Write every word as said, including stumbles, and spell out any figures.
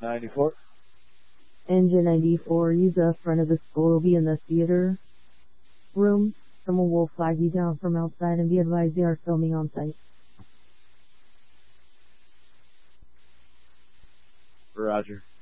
ninety-four. Engine ninety-four, use the front of the school, will be in the theater room. Someone will flag you down from outside and be advised they are filming on site. Roger.